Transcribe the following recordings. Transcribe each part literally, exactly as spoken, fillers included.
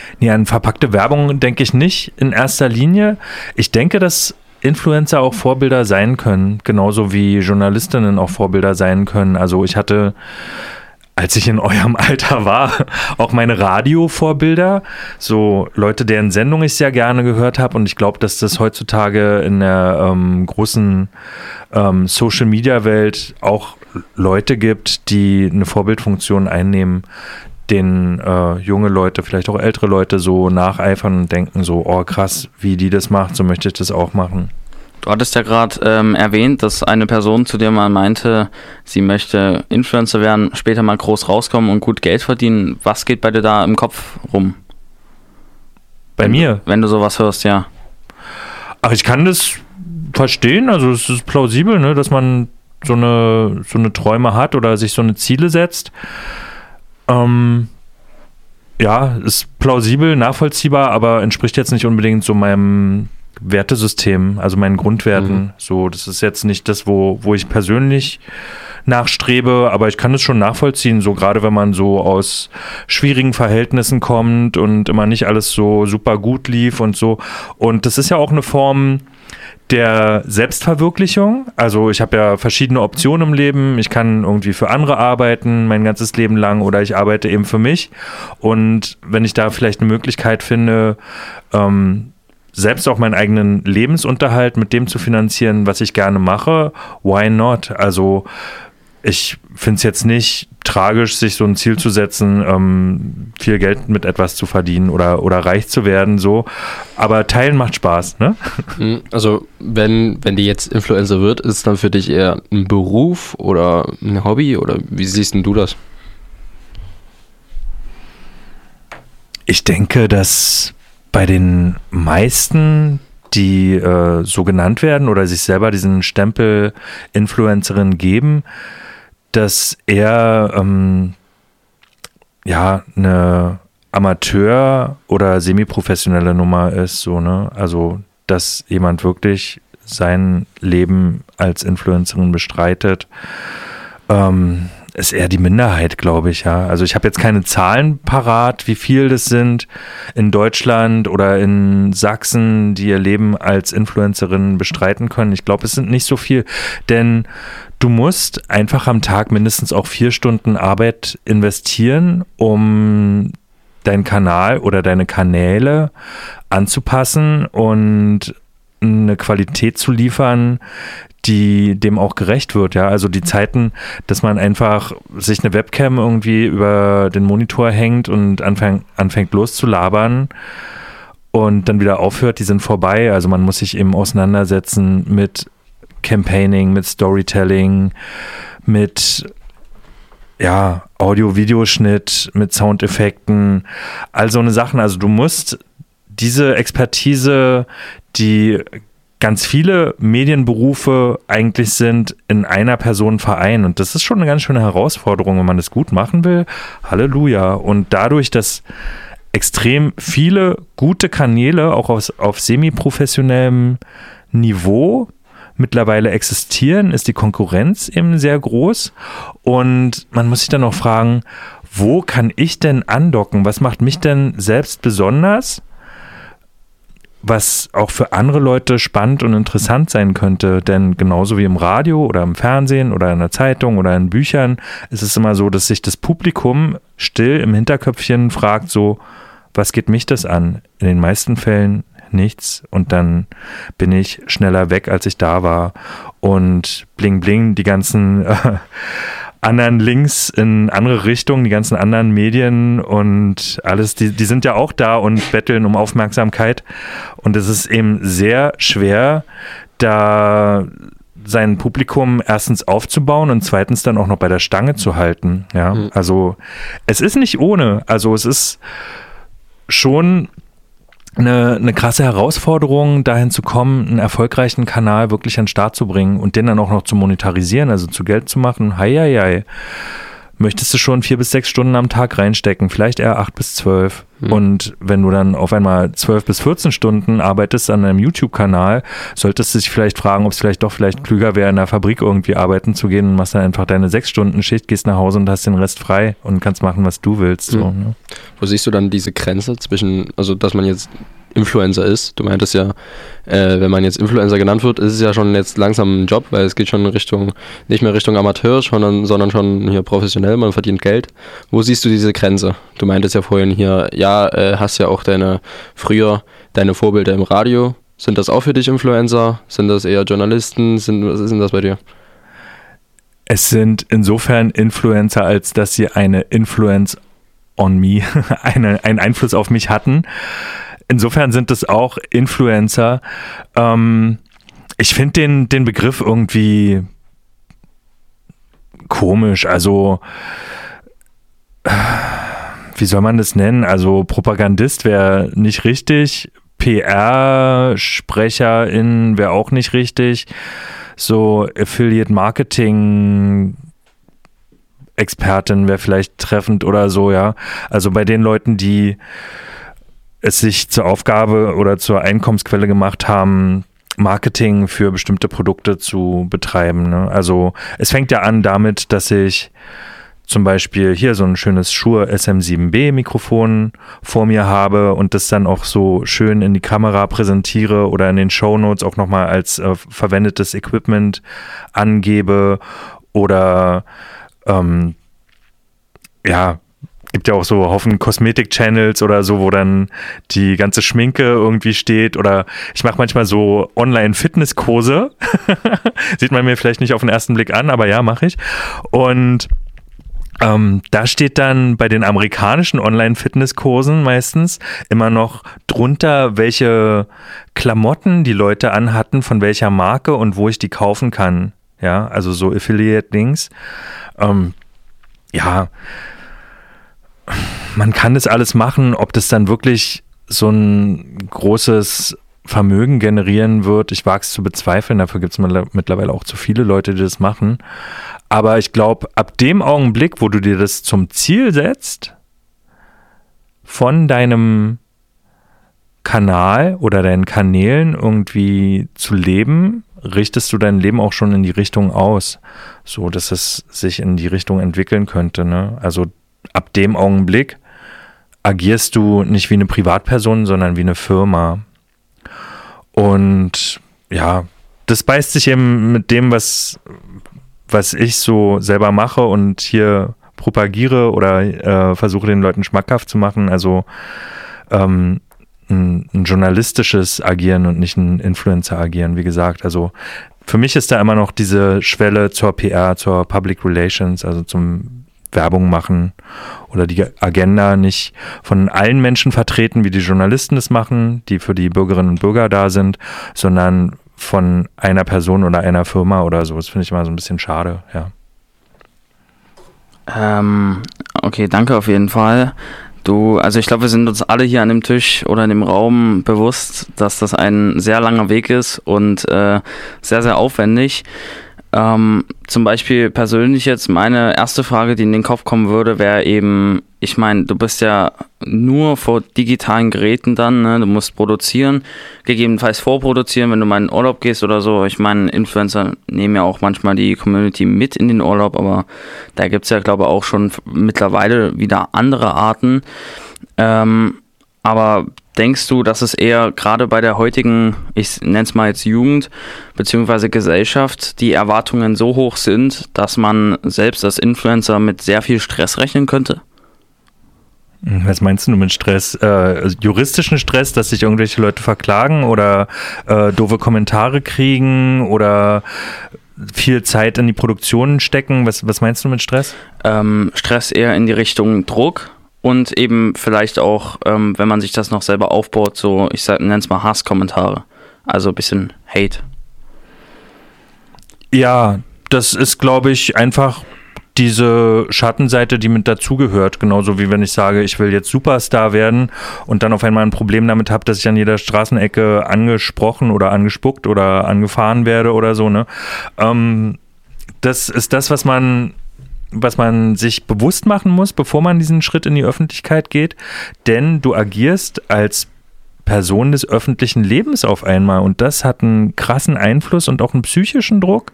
Nee, an verpackte Werbung denke ich nicht in erster Linie. Ich denke, dass Influencer auch Vorbilder sein können, genauso wie Journalistinnen auch Vorbilder sein können. Also ich hatte, als ich in eurem Alter war, auch meine Radio-Vorbilder, so Leute, deren Sendung ich sehr gerne gehört habe, und ich glaube, dass das heutzutage in der ähm, großen ähm, Social-Media-Welt auch Leute gibt, die eine Vorbildfunktion einnehmen, denen äh, junge Leute, vielleicht auch ältere Leute so nacheifern und denken so, oh krass, wie die das macht, so möchte ich das auch machen. Du hattest ja gerade ähm, erwähnt, dass eine Person zu dir mal meinte, sie möchte Influencer werden, später mal groß rauskommen und gut Geld verdienen. Was geht bei dir da im Kopf rum? Bei wenn mir? Du, wenn du sowas hörst, ja. Ach, ich kann das verstehen, also es ist plausibel, ne, dass man so eine, so eine Träume hat oder sich so eine Ziele setzt. Ähm, ja, ist plausibel, nachvollziehbar, aber entspricht jetzt nicht unbedingt so meinem Wertesystem, also meinen Grundwerten. Mhm. So, das ist jetzt nicht das, wo, wo ich persönlich nachstrebe, aber ich kann es schon nachvollziehen, so gerade wenn man so aus schwierigen Verhältnissen kommt und immer nicht alles so super gut lief und so. Und das ist ja auch eine Form der Selbstverwirklichung. Also ich habe ja verschiedene Optionen im Leben. Ich kann irgendwie für andere arbeiten, mein ganzes Leben lang, oder ich arbeite eben für mich. Und wenn ich da vielleicht eine Möglichkeit finde, ähm, selbst auch meinen eigenen Lebensunterhalt mit dem zu finanzieren, was ich gerne mache, why not? Also ich finde es jetzt nicht tragisch, sich so ein Ziel zu setzen, ähm, viel Geld mit etwas zu verdienen oder, oder reich zu werden, so. Aber teilen macht Spaß, ne? Also wenn, wenn die jetzt Influencer wird, ist es dann für dich eher ein Beruf oder ein Hobby, oder wie siehst denn du das? Ich denke, dass bei den meisten, die äh, so genannt werden oder sich selber diesen Stempel Influencerin geben, dass er ähm, ja eine Amateur- oder semiprofessionelle Nummer ist, so, ne? Also, dass jemand wirklich sein Leben als Influencerin bestreitet, ähm, ist eher die Minderheit, glaube ich, ja. Also ich habe jetzt keine Zahlen parat, wie viel das sind in Deutschland oder in Sachsen, die ihr Leben als Influencerin bestreiten können. Ich glaube, es sind nicht so viel, denn du musst einfach am Tag mindestens auch vier Stunden Arbeit investieren, um deinen Kanal oder deine Kanäle anzupassen und eine Qualität zu liefern, die dem auch gerecht wird, ja. Also die Zeiten, dass man einfach sich eine Webcam irgendwie über den Monitor hängt und anfängt, anfängt loszulabern und dann wieder aufhört, die sind vorbei. Also man muss sich eben auseinandersetzen mit Campaigning, mit Storytelling, mit ja, Audio-Videoschnitt, mit Soundeffekten, all so eine Sachen. Also du musst diese Expertise, die ganz viele Medienberufe eigentlich sind, in einer Person vereinen. Und das ist schon eine ganz schöne Herausforderung, wenn man das gut machen will. Halleluja. Und dadurch, dass extrem viele gute Kanäle auch aus, auf semi-professionellem Niveau mittlerweile existieren, ist die Konkurrenz eben sehr groß. Und man muss sich dann auch fragen, wo kann ich denn andocken? Was macht mich denn selbst besonders? Was auch für andere Leute spannend und interessant sein könnte, denn genauso wie im Radio oder im Fernsehen oder in der Zeitung oder in Büchern ist es immer so, dass sich das Publikum still im Hinterköpfchen fragt so, was geht mich das an? In den meisten Fällen nichts, und dann bin ich schneller weg, als ich da war, und bling bling, die ganzen äh, anderen Links in andere Richtungen, die ganzen anderen Medien und alles, die, die sind ja auch da und betteln um Aufmerksamkeit, und es ist eben sehr schwer, da sein Publikum erstens aufzubauen und zweitens dann auch noch bei der Stange zu halten, ja, mhm. Also es ist nicht ohne, also es ist schon Eine, eine krasse Herausforderung, dahin zu kommen, einen erfolgreichen Kanal wirklich an den Start zu bringen und den dann auch noch zu monetarisieren, also zu Geld zu machen. Hei, hei, hei. möchtest du schon vier bis sechs Stunden am Tag reinstecken, vielleicht eher acht bis zwölf. Mhm. Und wenn du dann auf einmal zwölf bis vierzehn Stunden arbeitest an einem YouTube-Kanal, solltest du dich vielleicht fragen, ob es vielleicht doch vielleicht klüger wäre, in der Fabrik irgendwie arbeiten zu gehen und machst dann einfach deine sechs Stunden Schicht, gehst nach Hause und hast den Rest frei und kannst machen, was du willst. Mhm. So, ne? Wo siehst du dann diese Grenze zwischen, also dass man jetzt Influencer ist? Du meintest ja, äh, wenn man jetzt Influencer genannt wird, ist es ja schon jetzt langsam ein Job, weil es geht schon in Richtung, nicht mehr Richtung Amateur, sondern, sondern schon hier professionell, man verdient Geld. Wo siehst du diese Grenze? Du meintest ja vorhin hier, ja, äh, hast ja auch deine, früher deine Vorbilder im Radio. Sind das auch für dich Influencer? Sind das eher Journalisten? Sind, was ist denn das bei dir? Es sind insofern Influencer, als dass sie eine Influence on me, eine, einen Einfluss auf mich hatten. Insofern sind es auch Influencer. Ähm, ich finde den, den Begriff irgendwie komisch. Also, wie soll man das nennen? Also, Propagandist wäre nicht richtig. P R-Sprecherin wäre auch nicht richtig. So, Affiliate Marketing Expertin wäre vielleicht treffend oder so, ja. Also bei den Leuten, die es sich zur Aufgabe oder zur Einkommensquelle gemacht haben, Marketing für bestimmte Produkte zu betreiben. Ne? Also es fängt ja an damit, dass ich zum Beispiel hier so ein schönes Shure S M sieben B Mikrofon vor mir habe und das dann auch so schön in die Kamera präsentiere oder in den Shownotes auch nochmal als äh, verwendetes Equipment angebe oder ähm, ja, gibt ja auch so Haufen Kosmetik-Channels oder so, wo dann die ganze Schminke irgendwie steht oder ich mache manchmal so Online-Fitnesskurse. Sieht man mir vielleicht nicht auf den ersten Blick an, aber ja, mache ich. Und ähm, da steht dann bei den amerikanischen Online-Fitnesskursen meistens immer noch drunter, welche Klamotten die Leute anhatten, von welcher Marke und wo ich die kaufen kann. Ja, also so Affiliate-Dings. Ähm, ja, man kann das alles machen, ob das dann wirklich so ein großes Vermögen generieren wird. Ich wage es zu bezweifeln, dafür gibt es mittlerweile auch zu viele Leute, die das machen. Aber ich glaube, ab dem Augenblick, wo du dir das zum Ziel setzt, von deinem Kanal oder deinen Kanälen irgendwie zu leben, richtest du dein Leben auch schon in die Richtung aus, so dass es sich in die Richtung entwickeln könnte. Ne? Also ab dem Augenblick agierst du nicht wie eine Privatperson, sondern wie eine Firma. Und ja, das beißt sich eben mit dem, was, was ich so selber mache und hier propagiere oder äh, versuche den Leuten schmackhaft zu machen. Also ähm, ein, ein journalistisches Agieren und nicht ein Influencer-Agieren, wie gesagt. Also für mich ist da immer noch diese Schwelle zur P R, zur Public Relations, also zum Werbung machen oder die Agenda nicht von allen Menschen vertreten, wie die Journalisten das machen, die für die Bürgerinnen und Bürger da sind, sondern von einer Person oder einer Firma oder so. Das finde ich immer so ein bisschen schade, ja. Ähm, okay, danke auf jeden Fall. Du, also ich glaube, wir sind uns alle hier an dem Tisch oder in dem Raum bewusst, dass das ein sehr langer Weg ist und äh, sehr, sehr aufwendig. Ähm, zum Beispiel persönlich jetzt meine erste Frage, die in den Kopf kommen würde, wäre eben, ich meine, du bist ja nur vor digitalen Geräten dann, ne? Du musst produzieren, gegebenenfalls vorproduzieren, wenn du mal in den Urlaub gehst oder so. Ich meine, Influencer nehmen ja auch manchmal die Community mit in den Urlaub, aber da gibt es ja, glaube ich, auch schon mittlerweile wieder andere Arten. Ähm, aber denkst du, dass es eher gerade bei der heutigen, ich nenne es mal jetzt Jugend bzw. Gesellschaft, die Erwartungen so hoch sind, dass man selbst als Influencer mit sehr viel Stress rechnen könnte? Was meinst du mit Stress? Äh, juristischen Stress, dass sich irgendwelche Leute verklagen oder äh, doofe Kommentare kriegen oder viel Zeit in die Produktion stecken? Was, was meinst du mit Stress? Ähm, Stress eher in die Richtung Druck. Und eben vielleicht auch, ähm, wenn man sich das noch selber aufbaut, so, ich nenne es mal Hasskommentare. Also ein bisschen Hate. Ja, das ist, glaube ich, einfach diese Schattenseite, die mit dazugehört. Genauso wie wenn ich sage, ich will jetzt Superstar werden und dann auf einmal ein Problem damit habe, dass ich an jeder Straßenecke angesprochen oder angespuckt oder angefahren werde oder so. Ne? Ähm, das ist das, was man was man sich bewusst machen muss, bevor man diesen Schritt in die Öffentlichkeit geht, denn du agierst als Person des öffentlichen Lebens auf einmal und das hat einen krassen Einfluss und auch einen psychischen Druck,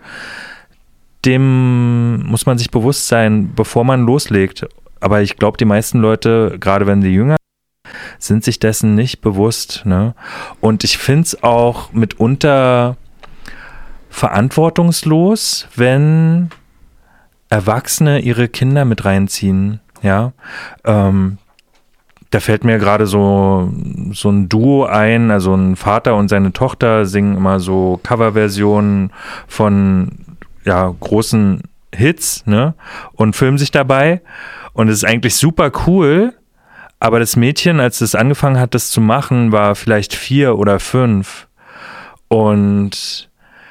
dem muss man sich bewusst sein, bevor man loslegt. Aber ich glaube, die meisten Leute, gerade wenn sie jünger sind, sich dessen nicht bewusst. Ne? Und ich finde es auch mitunter verantwortungslos, wenn Erwachsene ihre Kinder mit reinziehen. Ja, ähm, da fällt mir gerade so, so ein Duo ein, also ein Vater und seine Tochter singen immer so Coverversionen von ja, großen Hits, ne? Und filmen sich dabei. Und es ist eigentlich super cool, aber das Mädchen, als es angefangen hat, das zu machen, war vielleicht vier oder fünf und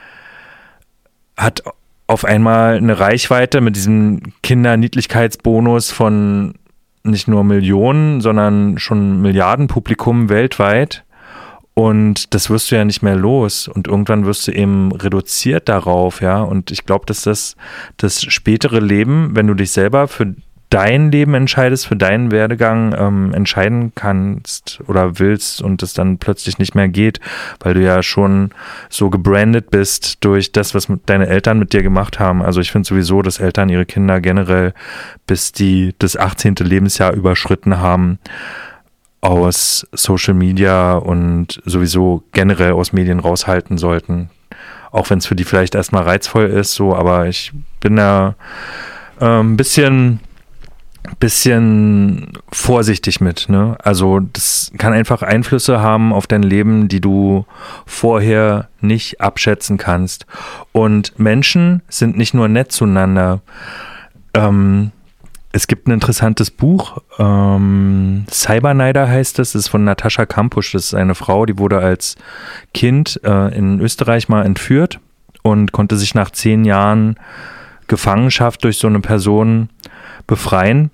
hat auf einmal eine Reichweite mit diesem Kinderniedlichkeitsbonus von nicht nur Millionen, sondern schon Milliardenpublikum weltweit. Und das wirst du ja nicht mehr los. Und irgendwann wirst du eben reduziert darauf, ja. Und ich glaube, dass das das spätere Leben, wenn du dich selber für dein Leben entscheidest, für deinen Werdegang ähm, entscheiden kannst oder willst und es dann plötzlich nicht mehr geht, weil du ja schon so gebrandet bist durch das, was deine Eltern mit dir gemacht haben. Also ich finde sowieso, dass Eltern ihre Kinder generell, bis die das achtzehnte Lebensjahr überschritten haben, aus Social Media und sowieso generell aus Medien raushalten sollten. Auch wenn es für die vielleicht erstmal reizvoll ist, so, aber ich bin da äh, ein bisschen bisschen vorsichtig mit, ne? Also das kann einfach Einflüsse haben auf dein Leben, die du vorher nicht abschätzen kannst. Und Menschen sind nicht nur nett zueinander. Ähm, es gibt ein interessantes Buch, ähm, Cyberneider heißt es, das ist von Natascha Kampusch, das ist eine Frau, die wurde als Kind äh, in Österreich mal entführt und konnte sich nach zehn Jahren Gefangenschaft durch so eine Person befreien.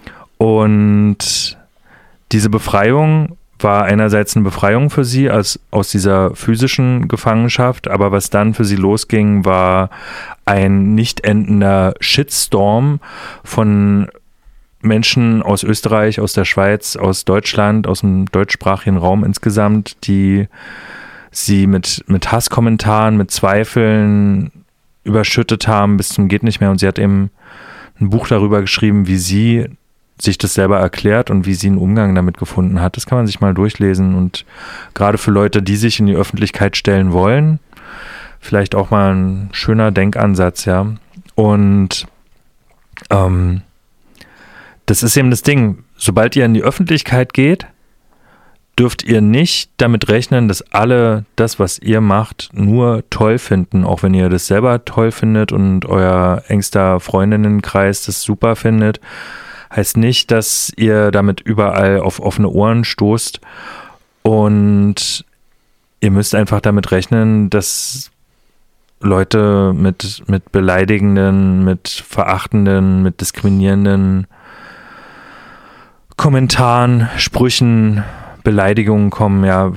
Und diese Befreiung war einerseits eine Befreiung für sie als, aus dieser physischen Gefangenschaft, aber was dann für sie losging, war ein nicht endender Shitstorm von Menschen aus Österreich, aus der Schweiz, aus Deutschland, aus dem deutschsprachigen Raum insgesamt, die sie mit, mit Hasskommentaren, mit Zweifeln überschüttet haben bis zum geht nicht mehr. Und sie hat eben ein Buch darüber geschrieben, wie sie sich das selber erklärt und wie sie einen Umgang damit gefunden hat. Das kann man sich mal durchlesen und gerade für Leute, die sich in die Öffentlichkeit stellen wollen, vielleicht auch mal ein schöner Denkansatz, ja. Und ähm, das ist eben das Ding, sobald ihr in die Öffentlichkeit geht, dürft ihr nicht damit rechnen, dass alle das, was ihr macht, nur toll finden, auch wenn ihr das selber toll findet und euer engster Freundinnenkreis das super findet. Heißt nicht, dass ihr damit überall auf offene Ohren stoßt und ihr müsst einfach damit rechnen, dass Leute mit, mit beleidigenden, mit verachtenden, mit diskriminierenden Kommentaren, Sprüchen, Beleidigungen kommen. Ja,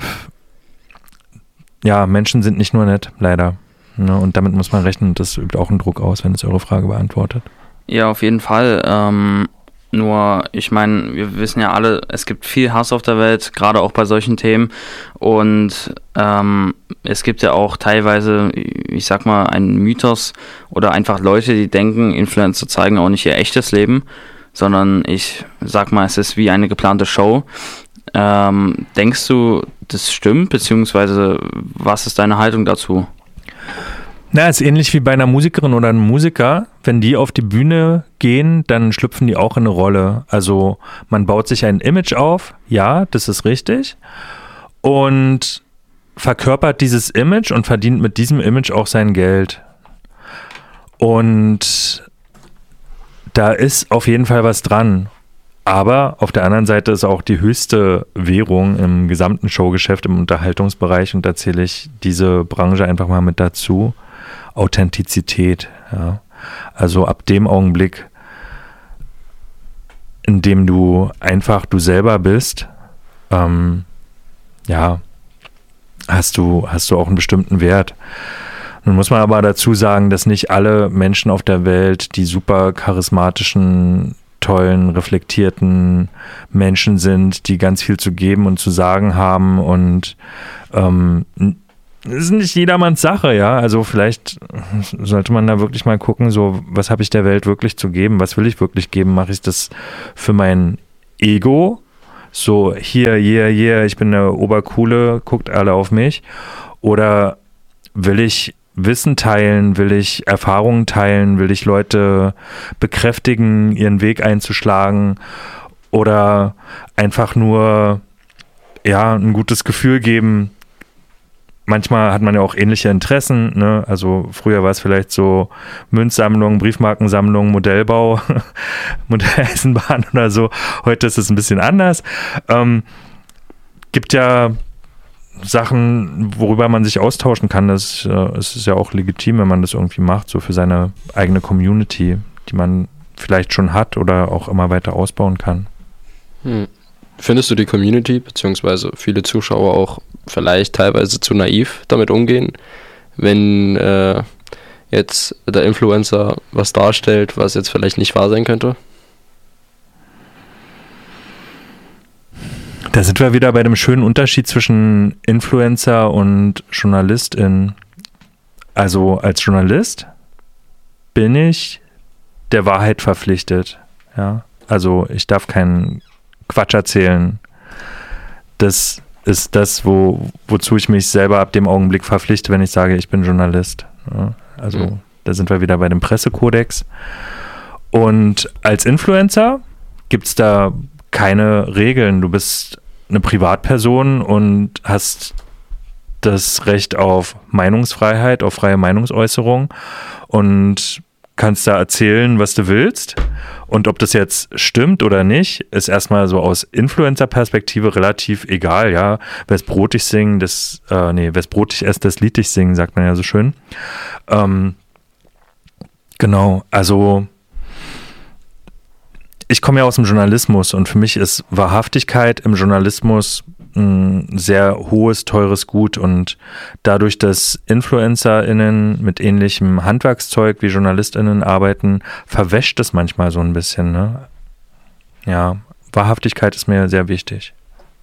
ja, Menschen sind nicht nur nett, leider. Ne? Und damit muss man rechnen. Das übt auch einen Druck aus, wenn es eure Frage beantwortet. Ja, auf jeden Fall. Ähm Nur, ich meine, wir wissen ja alle, es gibt viel Hass auf der Welt, gerade auch bei solchen Themen. Und ähm, es gibt ja auch teilweise, ich sag mal, einen Mythos oder einfach Leute, die denken, Influencer zeigen auch nicht ihr echtes Leben, sondern ich sag mal, es ist wie eine geplante Show. Ähm, denkst du, das stimmt, beziehungsweise was ist deine Haltung dazu? Na, ist ähnlich wie bei einer Musikerin oder einem Musiker. Wenn die auf die Bühne gehen, dann schlüpfen die auch in eine Rolle. Also man baut sich ein Image auf, ja, das ist richtig. Und verkörpert dieses Image und verdient mit diesem Image auch sein Geld. Und da ist auf jeden Fall was dran. Aber auf der anderen Seite ist auch die höchste Währung im gesamten Showgeschäft, im Unterhaltungsbereich, und da zähle ich diese Branche einfach mal mit dazu, Authentizität. Ja. Also ab dem Augenblick, in dem du einfach du selber bist, ähm, ja, hast du, hast du auch einen bestimmten Wert. Nun muss man aber dazu sagen, dass nicht alle Menschen auf der Welt die super charismatischen, tollen, reflektierten Menschen sind, die ganz viel zu geben und zu sagen haben und ähm, das ist nicht jedermanns Sache, ja, also vielleicht sollte man da wirklich mal gucken, so, was habe ich der Welt wirklich zu geben, was will ich wirklich geben, mache ich das für mein Ego, so hier, hier, hier, ich bin der Obercoole, guckt alle auf mich, oder will ich Wissen teilen, will ich Erfahrungen teilen, will ich Leute bekräftigen, ihren Weg einzuschlagen oder einfach nur, ja, ein gutes Gefühl geben. Manchmal hat man ja auch ähnliche Interessen, ne? Also früher war es vielleicht so Münzsammlung, Briefmarkensammlung, Modellbau, Modelleisenbahn oder so. Heute ist es ein bisschen anders. Ähm, gibt ja Sachen, worüber man sich austauschen kann. Das äh, es ist ja auch legitim, wenn man das irgendwie macht, so für seine eigene Community, die man vielleicht schon hat oder auch immer weiter ausbauen kann. Hm. Findest du die Community beziehungsweise viele Zuschauer auch vielleicht teilweise zu naiv damit umgehen, wenn äh, jetzt der Influencer was darstellt, was jetzt vielleicht nicht wahr sein könnte? Da sind wir wieder bei dem schönen Unterschied zwischen Influencer und Journalistin. Also als Journalist bin ich der Wahrheit verpflichtet. Ja? Also ich darf keinen Quatsch erzählen. Das ist das, wo, wozu ich mich selber ab dem Augenblick verpflichte, wenn ich sage, ich bin Journalist. Ja? Also mhm. da sind wir wieder bei dem Pressekodex. Und als Influencer gibt es da keine Regeln. Du bist eine Privatperson und hast das Recht auf Meinungsfreiheit, auf freie Meinungsäußerung und kannst da erzählen, was du willst. Und ob das jetzt stimmt oder nicht, ist erstmal so aus Influencer-Perspektive relativ egal, ja. Wes Brot ich singen, das, äh, nee, wes Brot ich esse, das Lied ich singen, sagt man ja so schön. Ähm, genau, also ich komme ja aus dem Journalismus und für mich ist Wahrhaftigkeit im Journalismus ein sehr hohes, teures Gut und dadurch, dass InfluencerInnen mit ähnlichem Handwerkszeug wie JournalistInnen arbeiten, verwäscht es manchmal so ein bisschen, ne? Ja, Wahrhaftigkeit ist mir sehr wichtig.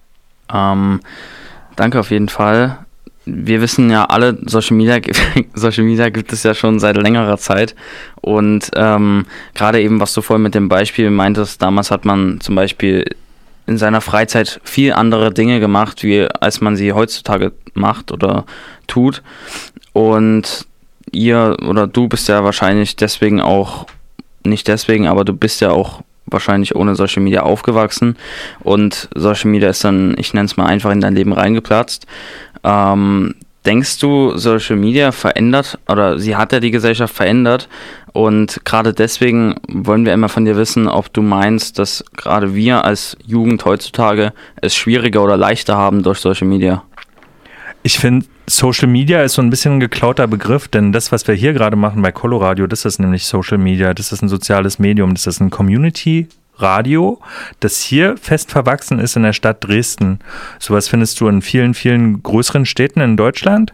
Ähm, danke auf jeden Fall. Wir wissen ja alle, Social Media, Social Media gibt es ja schon seit längerer Zeit und ähm, gerade eben, was du vorhin mit dem Beispiel meintest, damals hat man zum Beispiel in seiner Freizeit viel andere Dinge gemacht, wie als man sie heutzutage macht oder tut und ihr oder du bist ja wahrscheinlich deswegen auch, nicht deswegen, aber du bist ja auch wahrscheinlich ohne Social Media aufgewachsen und Social Media ist dann, ich nenne es mal einfach in dein Leben reingeplatzt. Ähm, denkst du, Social Media verändert oder sie hat ja die Gesellschaft verändert und gerade deswegen wollen wir immer von dir wissen, ob du meinst, dass gerade wir als Jugend heutzutage es schwieriger oder leichter haben durch Social Media? Ich finde, Social Media ist so ein bisschen ein geklauter Begriff, denn das, was wir hier gerade machen bei Coloradio, das ist nämlich Social Media, das ist ein soziales Medium, das ist ein Community-Radio, das hier fest verwachsen ist in der Stadt Dresden. Sowas findest du in vielen, vielen größeren Städten in Deutschland,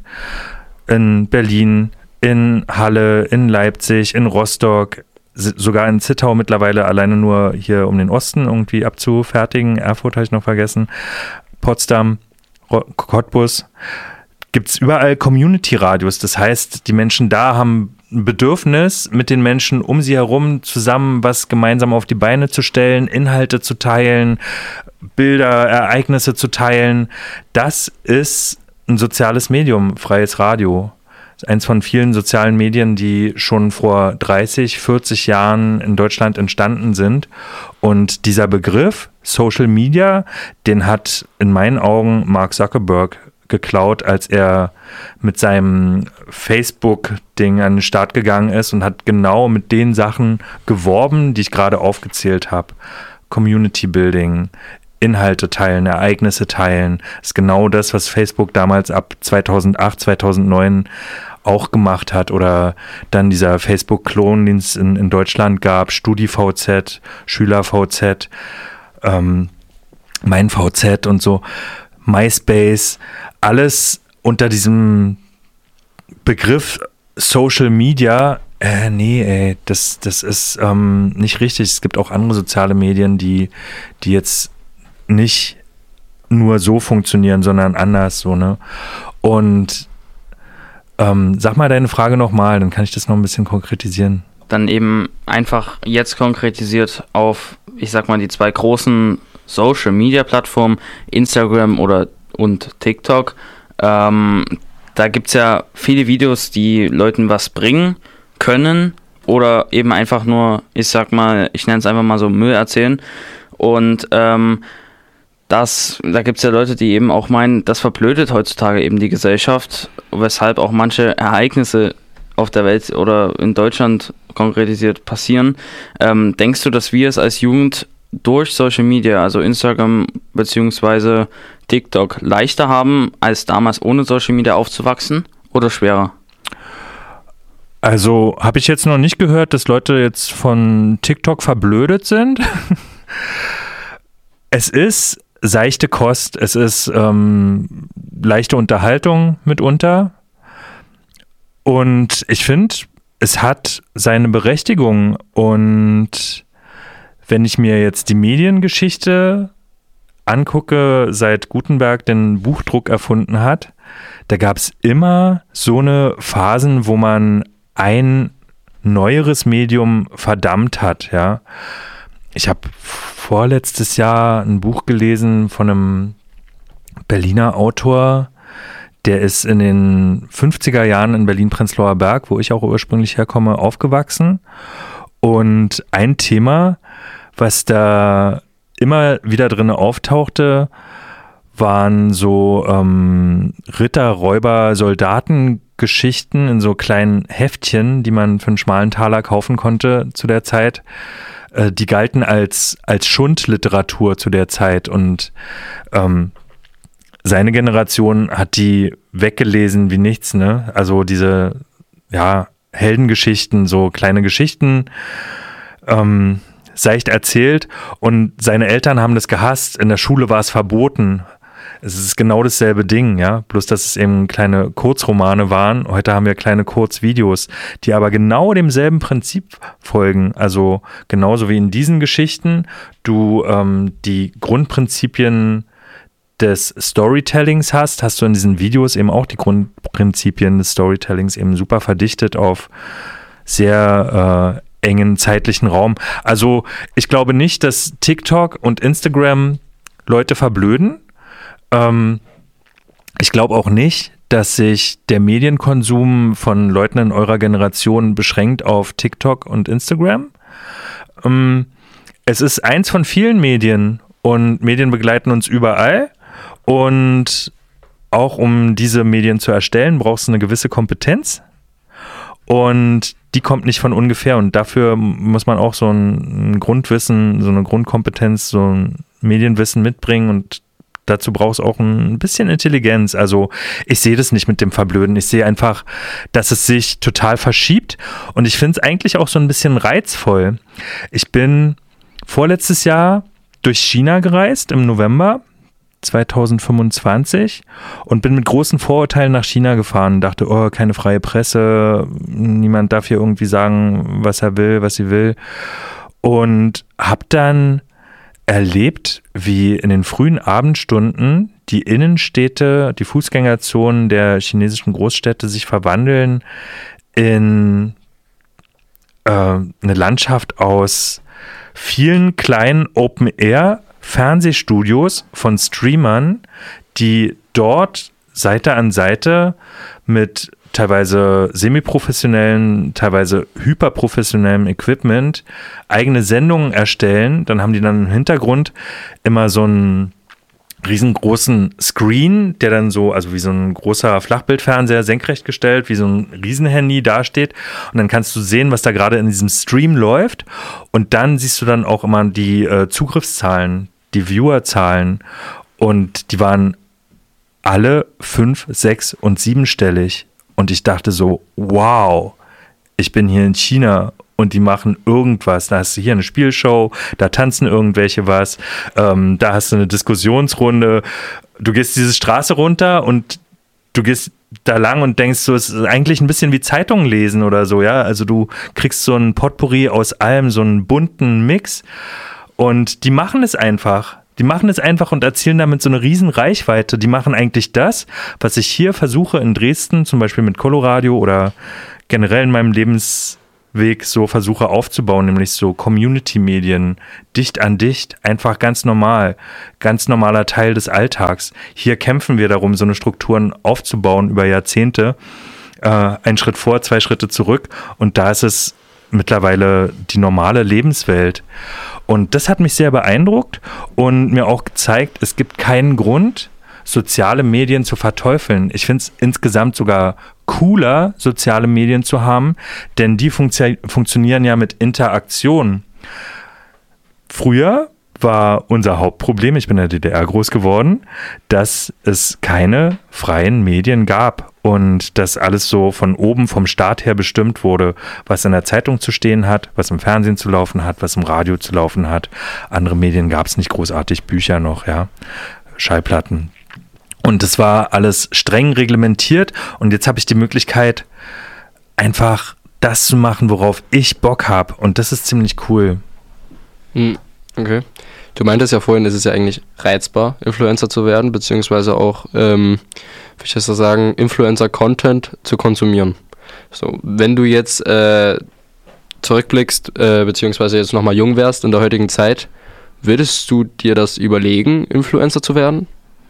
in Berlin, in Halle, in Leipzig, in Rostock, sogar in Zittau mittlerweile alleine nur hier um den Osten irgendwie abzufertigen. Erfurt habe ich noch vergessen, Potsdam, Cottbus. Gibt es überall Community-Radios. Das heißt, die Menschen da haben ein Bedürfnis, mit den Menschen um sie herum zusammen was gemeinsam auf die Beine zu stellen, Inhalte zu teilen, Bilder, Ereignisse zu teilen. Das ist ein soziales Medium, freies Radio. Das ist eins von vielen sozialen Medien, die schon vor dreißig, vierzig Jahren in Deutschland entstanden sind. Und dieser Begriff Social Media, den hat in meinen Augen Mark Zuckerberg geklaut, als er mit seinem Facebook-Ding an den Start gegangen ist und hat genau mit den Sachen geworben, die ich gerade aufgezählt habe. Community Building, Inhalte teilen, Ereignisse teilen, ist genau das, was Facebook damals ab zweitausendacht, zweitausendneun auch gemacht hat oder dann dieser Facebook-Klon, den es in, in Deutschland gab, StudiVZ, SchülerVZ, ähm, MeinVZ und so, MySpace, alles unter diesem Begriff Social Media, äh, nee, ey, das, das ist ähm, nicht richtig. Es gibt auch andere soziale Medien, die, die jetzt nicht nur so funktionieren, sondern anders, so, ne? Und ähm, sag mal deine Frage nochmal, dann kann ich das noch ein bisschen konkretisieren. Dann eben einfach jetzt konkretisiert auf, ich sag mal, die zwei großen Social-Media-Plattformen, Instagram oder und TikTok. Ähm, da gibt es ja viele Videos, die Leuten was bringen können oder eben einfach nur, ich sag mal, ich nenne es einfach mal so Müll erzählen. Und ähm, das, da gibt es ja Leute, die eben auch meinen, das verblödet heutzutage eben die Gesellschaft, weshalb auch manche Ereignisse auf der Welt oder in Deutschland konkretisiert passieren. Ähm, denkst du, dass wir es als Jugend durch Social Media, also Instagram bzw. TikTok, leichter haben, als damals ohne Social Media aufzuwachsen oder schwerer? Also habe ich jetzt noch nicht gehört, dass Leute jetzt von TikTok verblödet sind. Es ist seichte Kost, es ist ähm, leichte Unterhaltung mitunter. Und ich finde, es hat seine Berechtigung. Und wenn ich mir jetzt die Mediengeschichte angucke, seit Gutenberg den Buchdruck erfunden hat, da gab es immer so eine Phasen, wo man ein neueres Medium verdammt hat, ja. Ich habe vorletztes Jahr ein Buch gelesen von einem Berliner Autor, der ist in den fünfziger Jahren in Berlin-Prenzlauer Berg, wo ich auch ursprünglich herkomme, aufgewachsen. Und ein Thema, was da immer wieder drin auftauchte, waren so ähm, Ritter, Räuber, Soldatengeschichten in so kleinen Heftchen, die man für einen schmalen Taler kaufen konnte zu der Zeit. Äh, die galten als, als Schundliteratur zu der Zeit und ähm, seine Generation hat die weggelesen wie nichts, ne? Also diese, ja, Heldengeschichten, so kleine Geschichten, ähm, seicht erzählt, und seine Eltern haben das gehasst. In der Schule war es verboten. Es ist genau dasselbe Ding, ja, bloß dass es eben kleine Kurzromane waren. Heute haben wir kleine Kurzvideos, die aber genau demselben Prinzip folgen. Also genauso wie in diesen Geschichten du ähm, die Grundprinzipien des Storytellings hast, hast du in diesen Videos eben auch die Grundprinzipien des Storytellings eben super verdichtet auf sehr äh, engen zeitlichen Raum. Also ich glaube nicht, dass TikTok und Instagram Leute verblöden. Ähm, ich glaube auch nicht, dass sich der Medienkonsum von Leuten in eurer Generation beschränkt auf TikTok und Instagram. Ähm, es ist eins von vielen Medien und Medien begleiten uns überall. Und auch um diese Medien zu erstellen, brauchst du eine gewisse Kompetenz. Und die kommt nicht von ungefähr. Und dafür muss man auch so ein Grundwissen, so eine Grundkompetenz, so ein Medienwissen mitbringen. Und dazu brauchst du auch ein bisschen Intelligenz. Also ich sehe das nicht mit dem Verblöden. Ich sehe einfach, dass es sich total verschiebt. Und ich finde es eigentlich auch so ein bisschen reizvoll. Ich bin vorletztes Jahr durch China gereist im November zwanzig fünfundzwanzig und bin mit großen Vorurteilen nach China gefahren und dachte, oh, keine freie Presse, niemand darf hier irgendwie sagen, was er will, was sie will. Und habe dann erlebt, wie in den frühen Abendstunden die Innenstädte, die Fußgängerzonen der chinesischen Großstädte sich verwandeln in äh, eine Landschaft aus vielen kleinen Open-Air Fernsehstudios von Streamern, die dort Seite an Seite mit teilweise semi-professionellen, teilweise hyperprofessionellem Equipment eigene Sendungen erstellen. Dann haben die dann im Hintergrund immer so einen riesengroßen Screen, der dann so, also wie so ein großer Flachbildfernseher senkrecht gestellt, wie so ein Riesenhandy dasteht. Und dann kannst du sehen, was da gerade in diesem Stream läuft. Und dann siehst du dann auch immer die äh, Zugriffszahlen, die Viewerzahlen, und die waren alle fünf, sechs und siebenstellig. Und ich dachte so, wow, ich bin hier in China und die machen irgendwas. Da hast du hier eine Spielshow, da tanzen irgendwelche was, ähm, da hast du eine Diskussionsrunde. Du gehst diese Straße runter und du gehst da lang und denkst so, es ist eigentlich ein bisschen wie Zeitungen lesen oder so, ja. Also du kriegst so ein Potpourri aus allem, so einen bunten Mix und die machen es einfach. Die machen es einfach und erzielen damit so eine riesen Reichweite. Die machen eigentlich das, was ich hier versuche in Dresden, zum Beispiel mit Coloradio oder generell in meinem Lebensweg so versuche aufzubauen, nämlich so Community-Medien, dicht an dicht, einfach ganz normal, ganz normaler Teil des Alltags. Hier kämpfen wir darum, so eine Strukturen aufzubauen über Jahrzehnte, äh, ein Schritt vor, zwei Schritte zurück und da ist es mittlerweile die normale Lebenswelt. Und das hat mich sehr beeindruckt und mir auch gezeigt, es gibt keinen Grund, soziale Medien zu verteufeln. Ich finde es insgesamt sogar cooler, soziale Medien zu haben, denn die funktio- funktionieren ja mit Interaktion. Früher war unser Hauptproblem, ich bin in der D D R groß geworden, dass es keine freien Medien gab und dass alles so von oben vom Staat her bestimmt wurde, was in der Zeitung zu stehen hat, was im Fernsehen zu laufen hat, was im Radio zu laufen hat. Andere Medien gab es nicht großartig, Bücher noch, ja, Schallplatten. Und das war alles streng reglementiert und jetzt habe ich die Möglichkeit, einfach das zu machen, worauf ich Bock habe und das ist ziemlich cool. Hm, okay. Du meintest ja vorhin, es ist ja eigentlich reizbar, Influencer zu werden, beziehungsweise auch, ähm, wie ich das so sagen, Influencer-Content zu konsumieren. So, wenn du jetzt äh, zurückblickst, äh, beziehungsweise jetzt nochmal jung wärst in der heutigen Zeit, würdest du dir das überlegen, Influencer zu werden?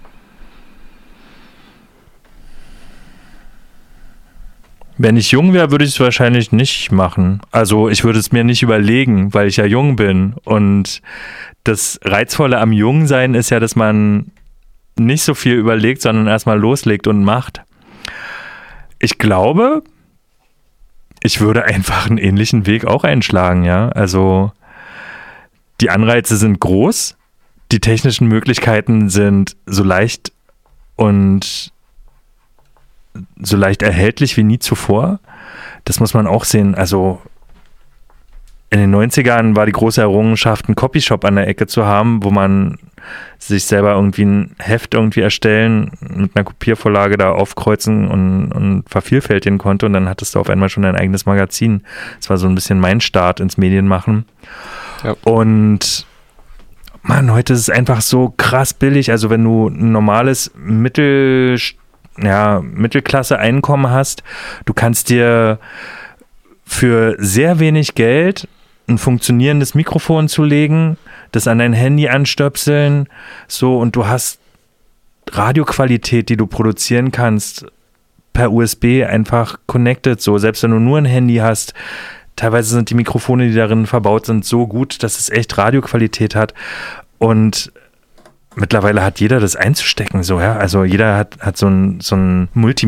Wenn ich jung wäre, würde ich es wahrscheinlich nicht machen. Also ich würde es mir nicht überlegen, weil ich ja jung bin. Und das Reizvolle am Jungsein ist ja, dass man nicht so viel überlegt, sondern erstmal loslegt und macht. Ich glaube, ich würde einfach einen ähnlichen Weg auch einschlagen, ja. Also die Anreize sind groß, die technischen Möglichkeiten sind so leicht und so leicht erhältlich wie nie zuvor. Das muss man auch sehen. Also in den neunzigern war die große Errungenschaft, einen Copyshop an der Ecke zu haben, wo man sich selber irgendwie ein Heft irgendwie erstellen, mit einer Kopiervorlage da aufkreuzen und, und vervielfältigen konnte und dann hattest du auf einmal schon ein eigenes Magazin. Das war so ein bisschen mein Start ins Medienmachen. Ja. Und Mann, heute ist es einfach so krass billig. Also wenn du ein normales Mittel ja, Mittelklasse-Einkommen hast, du kannst dir für sehr wenig Geld ein funktionierendes Mikrofon zulegen, das an dein Handy anstöpseln, so, und du hast Radioqualität, die du produzieren kannst, per U S B einfach connected, so, selbst wenn du nur ein Handy hast, teilweise sind die Mikrofone, die darin verbaut sind, so gut, dass es echt Radioqualität hat und mittlerweile hat jeder das einzustecken, so, ja. Also jeder hat, hat so ein, so ein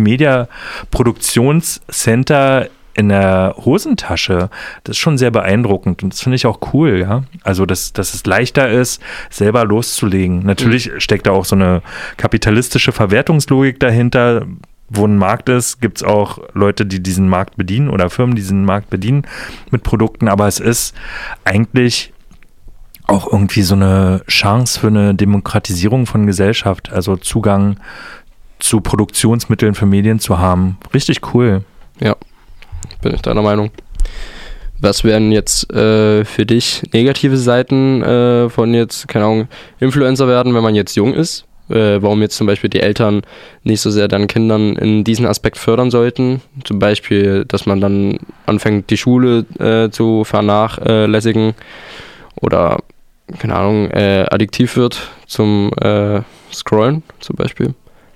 Multimedia-Produktionscenter in der Hosentasche. Das ist schon sehr beeindruckend und das finde ich auch cool, ja. Also, dass, dass es leichter ist, selber loszulegen. Natürlich mhm. steckt da auch so eine kapitalistische Verwertungslogik dahinter. Wo ein Markt ist, gibt es auch Leute, die diesen Markt bedienen oder Firmen, die diesen Markt bedienen mit Produkten. Aber es ist eigentlich auch irgendwie so eine Chance für eine Demokratisierung von Gesellschaft, also Zugang zu Produktionsmitteln für Medien zu haben. Richtig cool. Ja, bin ich deiner Meinung. Was wären jetzt äh, für dich negative Seiten äh, von jetzt, keine Ahnung, Influencer werden, wenn man jetzt jung ist? Äh, warum jetzt zum Beispiel die Eltern nicht so sehr dann Kindern in diesen Aspekt fördern sollten? Zum Beispiel, dass man dann anfängt, die Schule äh, zu vernachlässigen oder keine Ahnung, äh, addiktiv wird zum äh, Scrollen zum Beispiel?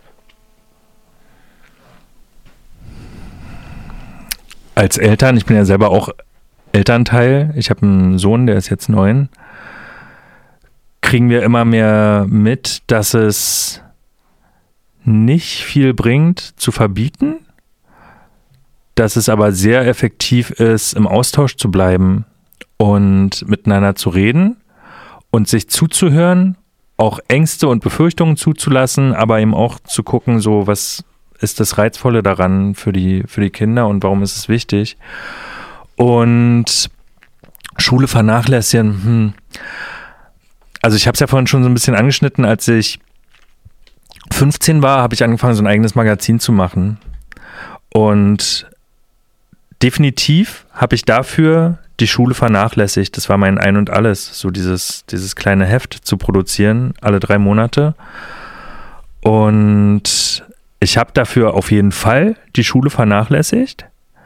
Als Eltern, ich bin ja selber auch Elternteil, ich habe einen Sohn, der ist jetzt neun, kriegen wir immer mehr mit, dass es nicht viel bringt, zu verbieten, dass es aber sehr effektiv ist, im Austausch zu bleiben und miteinander zu reden und sich zuzuhören, auch Ängste und Befürchtungen zuzulassen, aber eben auch zu gucken, so, was ist das Reizvolle daran für die, für die Kinder und warum ist es wichtig? Und Schule vernachlässigen, hm. Also ich habe es ja vorhin schon so ein bisschen angeschnitten, als ich fünfzehn war, habe ich angefangen, so ein eigenes Magazin zu machen. Und definitiv habe ich dafür die Schule vernachlässigt. Das war mein Ein und Alles, so dieses, dieses kleine Heft zu produzieren, alle drei Monate. Und ich habe dafür auf jeden Fall die Schule vernachlässigt,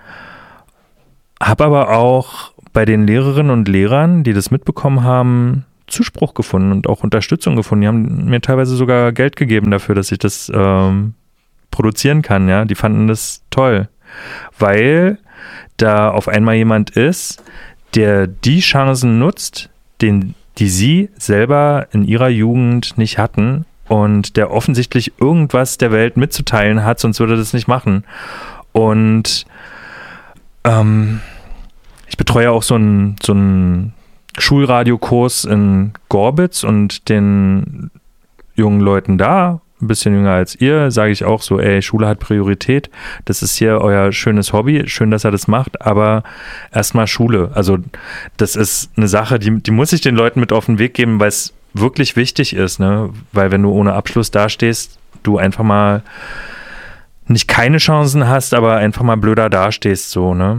habe aber auch bei den Lehrerinnen und Lehrern, die das mitbekommen haben, Zuspruch gefunden und auch Unterstützung gefunden. Die haben mir teilweise sogar Geld gegeben dafür, dass ich das ähm, produzieren kann. Ja, die fanden das toll, weil da auf einmal jemand ist, der die Chancen nutzt, den, die sie selber in ihrer Jugend nicht hatten und der offensichtlich irgendwas der Welt mitzuteilen hat, sonst würde er das nicht machen. Und ähm, ich betreue auch so einen so einen Schulradiokurs in Gorbitz und den jungen Leuten da, ein bisschen jünger als ihr, sage ich auch so, ey, Schule hat Priorität, das ist hier euer schönes Hobby, schön, dass er das macht, aber erstmal Schule. Also das ist eine Sache, die, die muss ich den Leuten mit auf den Weg geben, weil es wirklich wichtig ist, ne? Weil wenn du ohne Abschluss dastehst, du einfach mal nicht keine Chancen hast, aber einfach mal blöder dastehst, so, ne?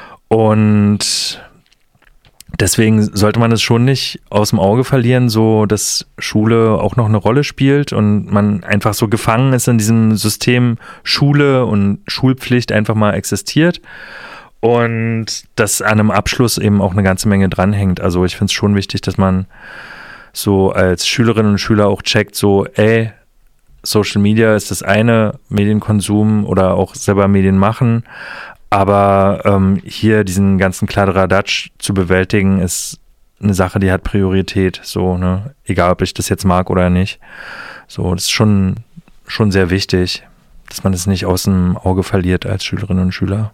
Und deswegen sollte man es schon nicht aus dem Auge verlieren, so dass Schule auch noch eine Rolle spielt und man einfach so gefangen ist in diesem System Schule und Schulpflicht einfach mal existiert und dass an einem Abschluss eben auch eine ganze Menge dranhängt. Also ich finde es schon wichtig, dass man so als Schülerinnen und Schüler auch checkt, so ey, Social Media ist das eine, Medienkonsum oder auch selber Medien machen, aber ähm, hier diesen ganzen Kladderadatsch zu bewältigen, ist eine Sache, die hat Priorität, so, ne? Egal, ob ich das jetzt mag oder nicht. So, das ist schon, schon sehr wichtig, dass man das nicht aus dem Auge verliert als Schülerinnen und Schüler.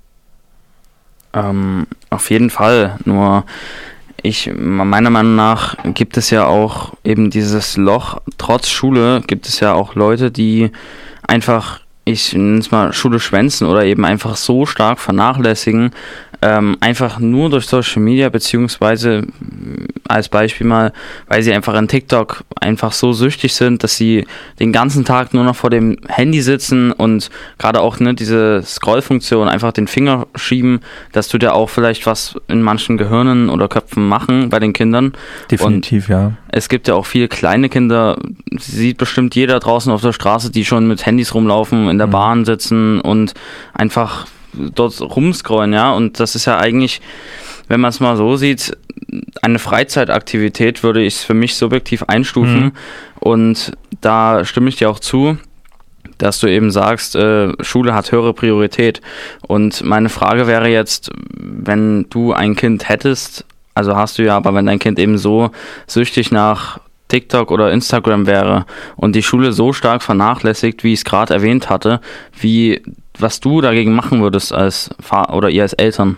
Ähm, auf jeden Fall, nur ich, meiner Meinung nach gibt es ja auch eben dieses Loch, trotz Schule gibt es ja auch Leute, die einfach, ich nenne es mal Schule schwänzen oder eben einfach so stark vernachlässigen, ähm, einfach nur durch Social Media, beziehungsweise als Beispiel mal, weil sie einfach in TikTok einfach so süchtig sind, dass sie den ganzen Tag nur noch vor dem Handy sitzen und gerade auch ne, diese Scrollfunktion einfach den Finger schieben, das tut ja auch vielleicht was in manchen Gehirnen oder Köpfen machen bei den Kindern. Definitiv, und ja. Es gibt ja auch viele kleine Kinder, sieht bestimmt jeder draußen auf der Straße, die schon mit Handys rumlaufen, in der mhm. Bahn sitzen und einfach dort rumscrollen, ja, und das ist ja eigentlich, wenn man es mal so sieht, eine Freizeitaktivität, würde ich es für mich subjektiv einstufen, mhm. und da stimme ich dir auch zu, dass du eben sagst, äh, Schule hat höhere Priorität, und meine Frage wäre jetzt, wenn du ein Kind hättest, also hast du ja, aber wenn dein Kind eben so süchtig nach TikTok oder Instagram wäre und die Schule so stark vernachlässigt, wie ich es gerade erwähnt hatte, wie was du dagegen machen würdest als Fa- oder ihr als Eltern?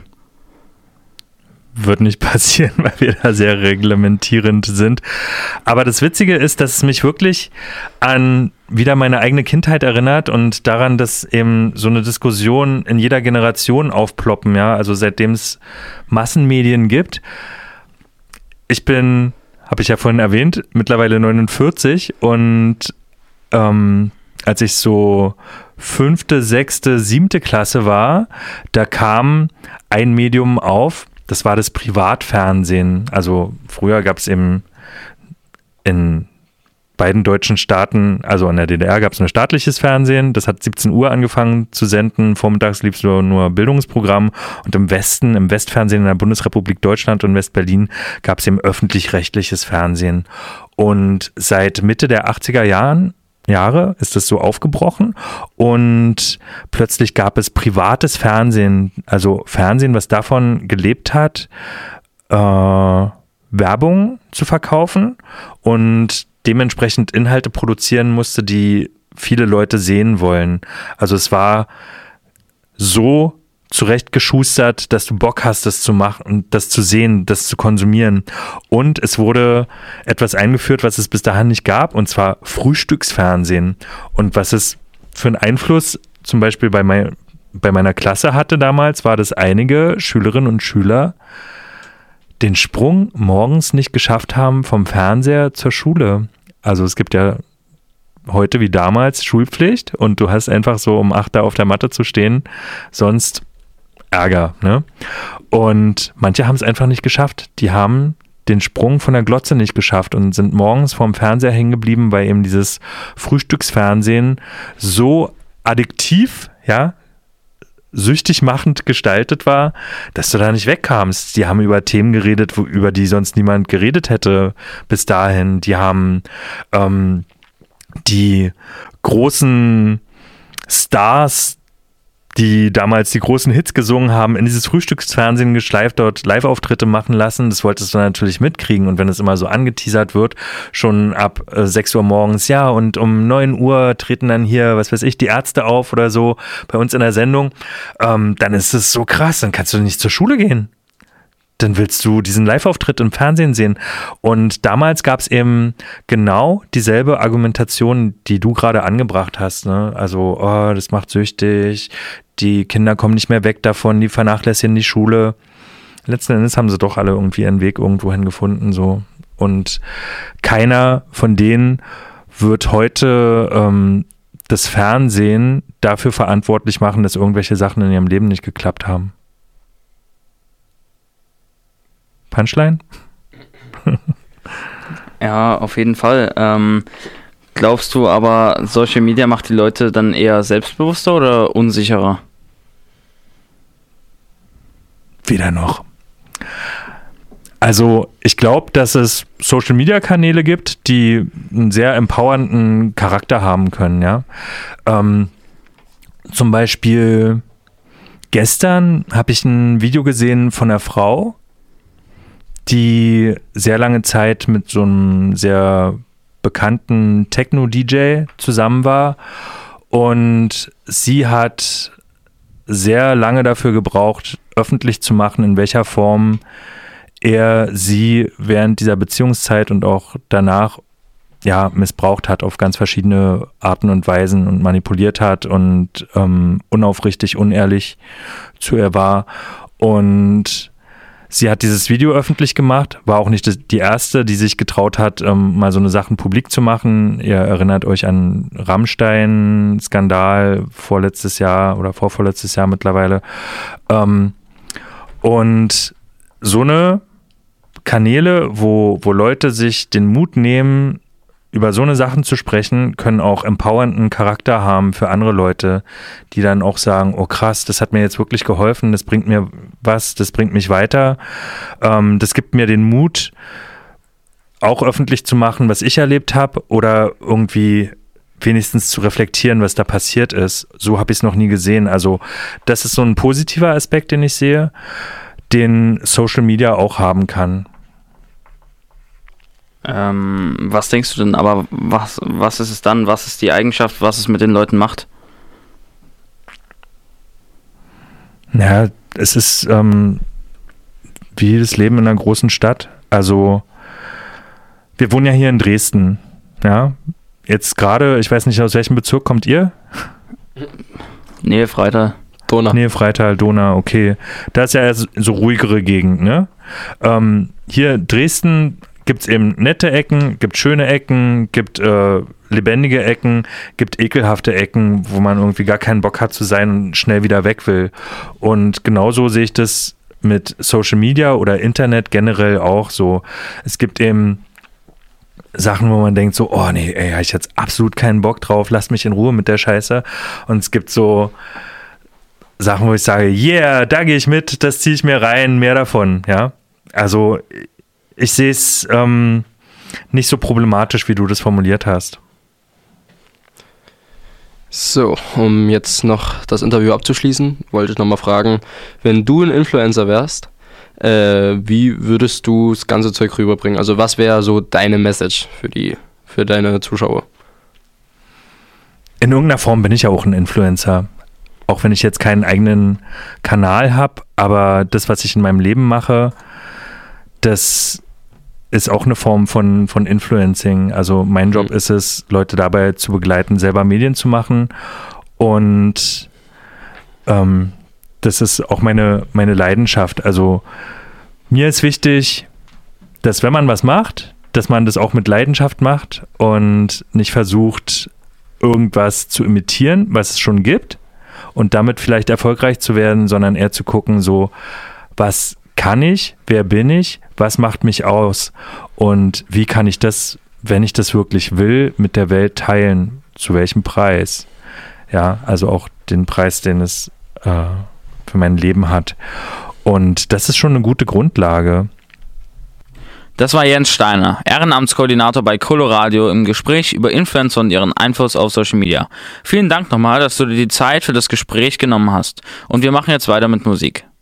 Wird nicht passieren, weil wir da sehr reglementierend sind. Aber das Witzige ist, dass es mich wirklich an wieder meine eigene Kindheit erinnert und daran, dass eben so eine Diskussion in jeder Generation aufploppen, ja, also seitdem es Massenmedien gibt. Ich bin, habe ich ja vorhin erwähnt, mittlerweile neunundvierzig und ähm, als ich so fünfte, sechste, siebte Klasse war, da kam ein Medium auf, das war das Privatfernsehen. Also früher gab es eben in beiden deutschen Staaten, also in der D D R gab es ein staatliches Fernsehen, das hat siebzehn Uhr angefangen zu senden, vormittags lief es nur, nur Bildungsprogramm, und im Westen, im Westfernsehen in der Bundesrepublik Deutschland und Westberlin gab es eben öffentlich-rechtliches Fernsehen. Und seit Mitte der achtziger Jahren Jahre ist das so aufgebrochen und plötzlich gab es privates Fernsehen, also Fernsehen, was davon gelebt hat, äh, Werbung zu verkaufen und dementsprechend Inhalte produzieren musste, die viele Leute sehen wollen. Also es war so zurechtgeschustert, dass du Bock hast, das zu machen und das zu sehen, das zu konsumieren. Und es wurde etwas eingeführt, was es bis dahin nicht gab, und zwar Frühstücksfernsehen. Und was es für einen Einfluss zum Beispiel bei, mein, bei meiner Klasse hatte damals, war, dass einige Schülerinnen und Schüler den Sprung morgens nicht geschafft haben vom Fernseher zur Schule. Also es gibt ja heute wie damals Schulpflicht und du hast einfach so um acht da auf der Matte zu stehen, sonst Ärger, ne? Und manche haben es einfach nicht geschafft. Die haben den Sprung von der Glotze nicht geschafft und sind morgens vorm Fernseher hängen geblieben, weil eben dieses Frühstücksfernsehen so addiktiv, ja, süchtig machend gestaltet war, dass du da nicht wegkamst. Die haben über Themen geredet, wo, über die sonst niemand geredet hätte bis dahin. Die haben ähm, die großen Stars, die damals die großen Hits gesungen haben, in dieses Frühstücksfernsehen geschleift, dort Live-Auftritte machen lassen. Das wolltest du natürlich mitkriegen. Und wenn es immer so angeteasert wird, schon ab äh, sechs Uhr morgens, ja, und um neun Uhr treten dann hier, was weiß ich, die Ärzte auf oder so bei uns in der Sendung, ähm, dann ist es so krass, dann kannst du nicht zur Schule gehen. Dann willst du diesen Live-Auftritt im Fernsehen sehen. Und damals gab es eben genau dieselbe Argumentation, die du gerade angebracht hast. Ne? Also, oh, das macht süchtig, die Kinder kommen nicht mehr weg davon, die vernachlässigen die Schule. Letzten Endes haben sie doch alle irgendwie ihren Weg irgendwohin gefunden. So. Und keiner von denen wird heute ähm, das Fernsehen dafür verantwortlich machen, dass irgendwelche Sachen in ihrem Leben nicht geklappt haben. Punchline? Ja, auf jeden Fall. Ähm, glaubst du aber, Social Media macht die Leute dann eher selbstbewusster oder unsicherer? Weder noch. Also ich glaube, dass es Social-Media-Kanäle gibt, die einen sehr empowernden Charakter haben können. Ja? Ähm, zum Beispiel gestern habe ich ein Video gesehen von einer Frau, die sehr lange Zeit mit so einem sehr bekannten Techno-D J zusammen war und sie hat sehr lange dafür gebraucht, öffentlich zu machen, in welcher Form er sie während dieser Beziehungszeit und auch danach ja missbraucht hat auf ganz verschiedene Arten und Weisen und manipuliert hat und ähm, unaufrichtig, unehrlich zu ihr war. Und sie hat dieses Video öffentlich gemacht, war auch nicht die erste, die sich getraut hat, ähm, mal so eine Sachen publik zu machen. Ihr erinnert euch an Rammstein-Skandal vorletztes Jahr oder vorvorletztes Jahr mittlerweile. Ähm, und so eine Kanäle, wo, wo Leute sich den Mut nehmen, über so eine Sachen zu sprechen, können auch empowernden Charakter haben für andere Leute, die dann auch sagen, oh krass, das hat mir jetzt wirklich geholfen, das bringt mir was, das bringt mich weiter. Ähm, das gibt mir den Mut, auch öffentlich zu machen, was ich erlebt habe oder irgendwie wenigstens zu reflektieren, was da passiert ist. So habe ich es noch nie gesehen. Also das ist so ein positiver Aspekt, den ich sehe, den Social Media auch haben kann. Ähm, was denkst du denn, aber was, was ist es dann? Was ist die Eigenschaft, was es mit den Leuten macht? Ja, es ist ähm, wie das Leben in einer großen Stadt. Also wir wohnen ja hier in Dresden. Ja, jetzt gerade, ich weiß nicht, aus welchem Bezirk kommt ihr? Nähe Freital. Donau. Nähe Freital, Donau, okay. Da ist ja so ruhigere Gegend, ne? Ähm, hier Dresden gibt es eben nette Ecken, gibt schöne Ecken, gibt äh, lebendige Ecken, gibt ekelhafte Ecken, wo man irgendwie gar keinen Bock hat zu sein und schnell wieder weg will. Und genauso sehe ich das mit Social Media oder Internet generell auch so. Es gibt eben Sachen, wo man denkt so, oh nee, ey, hab ich jetzt absolut keinen Bock drauf, lasst mich in Ruhe mit der Scheiße. Und es gibt so Sachen, wo ich sage, yeah, da gehe ich mit, das ziehe ich mir rein, mehr davon, ja. Also ich sehe es ähm, nicht so problematisch, wie du das formuliert hast. So, um jetzt noch das Interview abzuschließen, wollte ich nochmal fragen, wenn du ein Influencer wärst, äh, wie würdest du das ganze Zeug rüberbringen? Also was wäre so deine Message für die, für deine Zuschauer? In irgendeiner Form bin ich ja auch ein Influencer. Auch wenn ich jetzt keinen eigenen Kanal habe, aber das, was ich in meinem Leben mache, das ist auch eine Form von, von Influencing. Also mein Job mhm. ist es, Leute dabei zu begleiten, selber Medien zu machen. Und ähm, das ist auch meine, meine Leidenschaft. Also mir ist wichtig, dass wenn man was macht, dass man das auch mit Leidenschaft macht und nicht versucht, irgendwas zu imitieren, was es schon gibt und damit vielleicht erfolgreich zu werden, sondern eher zu gucken, so, was kann ich, wer bin ich, was macht mich aus und wie kann ich das, wenn ich das wirklich will, mit der Welt teilen, zu welchem Preis. Ja, also auch den Preis, den es äh, für mein Leben hat. Und das ist schon eine gute Grundlage. Das war Jens Steiner, Ehrenamtskoordinator bei Coloradio im Gespräch über Influencer und ihren Einfluss auf Social Media. Vielen Dank nochmal, dass du dir die Zeit für das Gespräch genommen hast. Und wir machen jetzt weiter mit Musik.